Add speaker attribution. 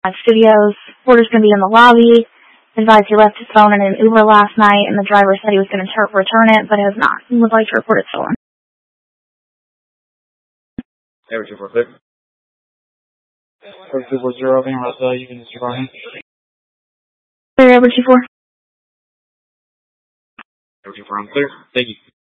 Speaker 1: Studios. Porter's going to be in the lobby. Advised he left his phone in an Uber last night, and the driver said he was going to return it, but has not. He would like to report it stolen.
Speaker 2: Average 246. Average 240, being arrested, you can disregard him.
Speaker 1: Clear, average 24.
Speaker 2: Average 24, I'm clear. Thank you.